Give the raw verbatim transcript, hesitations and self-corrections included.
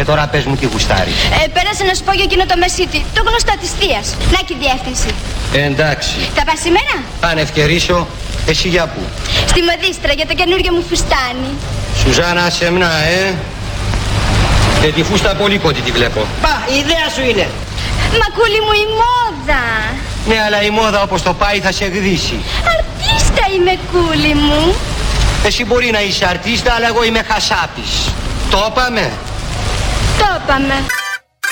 Και τώρα πες μου τι γουστάρεις. Ε, πέρασε να σου πω για εκείνο το μεσίτη, το γνωστό της θείας. Να και η διεύθυνση. Ε, εντάξει. Θα πας σήμερα? Αν ευκαιρίσω, εσύ για πού? Στη Μαδίστρα για το καινούργιο μου φουστάνι. Σουζάνα, σεμνά, ε. Και τη φούστα πολύ κότι τη βλέπω. Πα, η ιδέα σου είναι. Μακούλη μου, η μόδα. Ναι, αλλά η μόδα όπως το πάει θα σε γδίσει. Αρτίστα είμαι, κούλη μου. Εσύ μπορεί να είσαι αρτίστα, αλλά εγώ είμαι χασάπης. Το είπαμε. Το είπαμε.